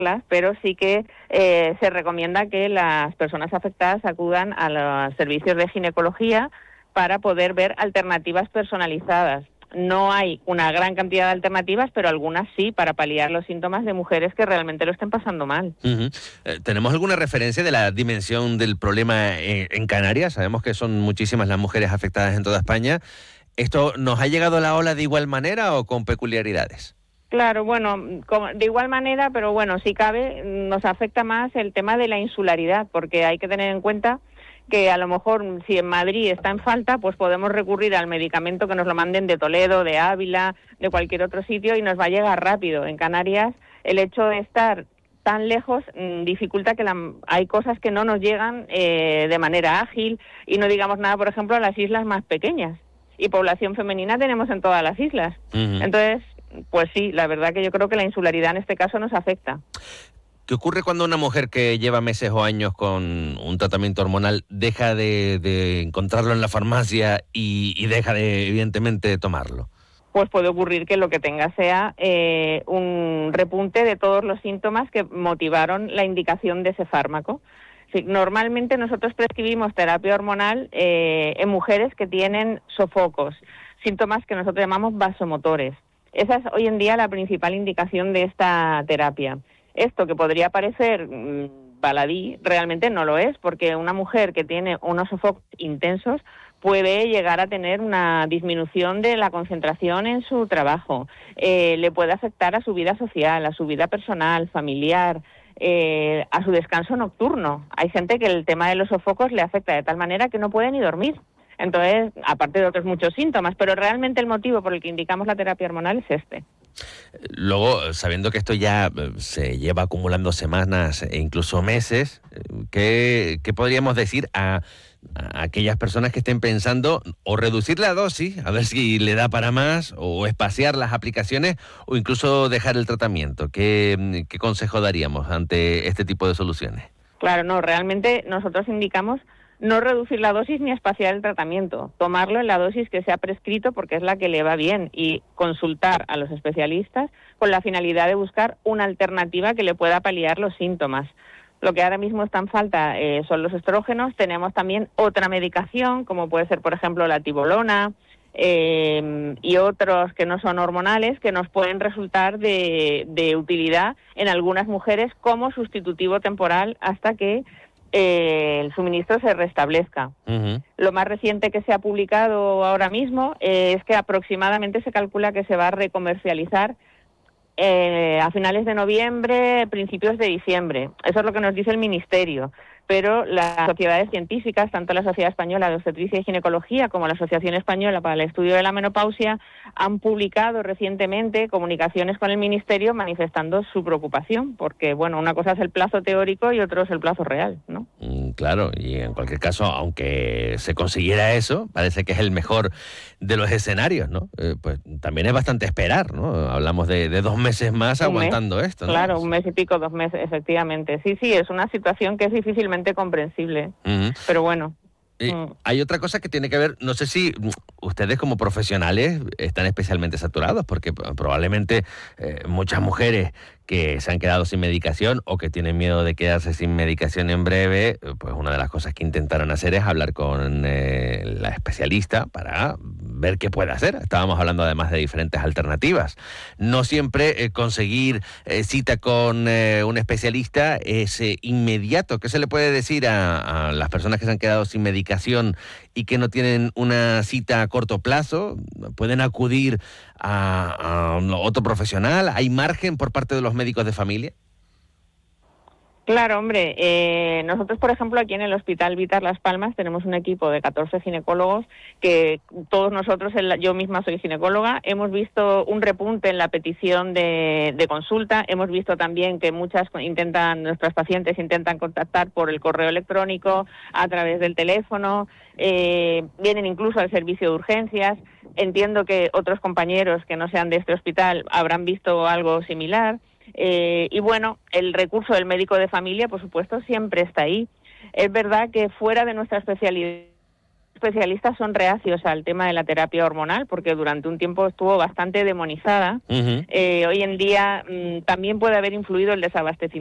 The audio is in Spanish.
pero sí que se recomienda que las personas afectadas acudan a los servicios de ginecología para poder ver alternativas personalizadas. No hay una gran cantidad de alternativas, pero algunas sí, para paliar los síntomas de mujeres que realmente lo estén pasando mal. ¿Tenemos alguna referencia de la dimensión del problema en Canarias? Sabemos que son muchísimas las mujeres afectadas en toda España. ¿Esto nos ha llegado a la ola de igual manera o con peculiaridades? Claro, bueno, de igual manera, pero bueno, si cabe, nos afecta más el tema de la insularidad, porque hay que tener en cuenta que a lo mejor si en Madrid está en falta, pues podemos recurrir al medicamento que nos lo manden de Toledo, de Ávila, de cualquier otro sitio y nos va a llegar rápido. En Canarias, el hecho de estar tan lejos dificulta que hay cosas que no nos llegan de manera ágil, y no digamos nada, por ejemplo, a las islas más pequeñas. Y población femenina tenemos en todas las islas. Entonces, pues sí, la verdad que yo creo que la insularidad en este caso nos afecta. ¿Qué ocurre cuando una mujer que lleva meses o años con un tratamiento hormonal deja de encontrarlo en la farmacia y deja de, evidentemente, tomarlo? Pues puede ocurrir que lo que tenga sea un repunte de todos los síntomas que motivaron la indicación de ese fármaco. Sí, normalmente nosotros prescribimos terapia hormonal en mujeres que tienen sofocos, síntomas que nosotros llamamos vasomotores. Esa es hoy en día la principal indicación de esta terapia. Esto que podría parecer baladí, realmente no lo es, porque una mujer que tiene unos sofocos intensos puede llegar a tener una disminución de la concentración en su trabajo, le puede afectar a su vida social, a su vida personal, familiar, a su descanso nocturno. Hay gente que el tema de los sofocos le afecta de tal manera que no puede ni dormir. Entonces, aparte de otros muchos síntomas, pero realmente el motivo por el que indicamos la terapia hormonal es este. Luego, sabiendo que esto ya se lleva acumulando semanas e incluso meses, ¿qué podríamos decir a aquellas personas que estén pensando o reducir la dosis, a ver si le da para más, o espaciar las aplicaciones, o incluso dejar el tratamiento? ¿Qué consejo daríamos ante este tipo de soluciones? Claro, no, realmente nosotros indicamos no reducir la dosis ni espaciar el tratamiento, tomarlo en la dosis que se ha prescrito porque es la que le va bien, y consultar a los especialistas con la finalidad de buscar una alternativa que le pueda paliar los síntomas. Lo que ahora mismo está en falta son los estrógenos. Tenemos también otra medicación, como puede ser, por ejemplo, la tibolona, y otros que no son hormonales, que nos pueden resultar de utilidad en algunas mujeres como sustitutivo temporal hasta que el suministro se restablezca. Lo más reciente que se ha publicado ahora mismo es que aproximadamente se calcula que se va a recomercializar a finales de noviembre, principios de diciembre. Eso es lo que nos dice el Ministerio. Pero las sociedades científicas, tanto la Sociedad Española de Obstetricia y Ginecología como la Asociación Española para el Estudio de la Menopausia, han publicado recientemente comunicaciones con el Ministerio manifestando su preocupación, porque, bueno, una cosa es el plazo teórico y otro es el plazo real, ¿no? Claro, y en cualquier caso, aunque se consiguiera eso, parece que es el mejor de los escenarios, ¿no? Pues también es bastante esperar, ¿no? Hablamos de 2 meses más aguantando esto, ¿no? Claro, 1 mes y pico, 2 meses, efectivamente. Sí, es una situación que es difícilmente comprensible, pero bueno. Hay otra cosa que tiene que ver, no sé si ustedes como profesionales están especialmente saturados, porque probablemente muchas mujeres que se han quedado sin medicación o que tienen miedo de quedarse sin medicación en breve, pues una de las cosas que intentaron hacer es hablar con la especialista para ver qué puede hacer. Estábamos hablando además de diferentes alternativas. No siempre conseguir cita con un especialista es inmediato. ¿Qué se le puede decir a las personas que se han quedado sin medicación y que no tienen una cita a corto plazo? ¿Pueden acudir a otro profesional? ¿Hay margen por parte de los médicos de familia? Claro, hombre, nosotros, por ejemplo, aquí en el Hospital Vitar Las Palmas tenemos un equipo de 14 ginecólogos que todos nosotros, yo misma soy ginecóloga, hemos visto un repunte en la petición de consulta, hemos visto también que nuestras pacientes intentan contactar por el correo electrónico, a través del teléfono, vienen incluso al servicio de urgencias. Entiendo que otros compañeros que no sean de este hospital habrán visto algo similar. Y bueno, el recurso del médico de familia, por supuesto, siempre está ahí. Es verdad que fuera de nuestra especialidad especialistas son reacios al tema de la terapia hormonal porque durante un tiempo estuvo bastante demonizada. Hoy en día también puede haber influido el desabastecimiento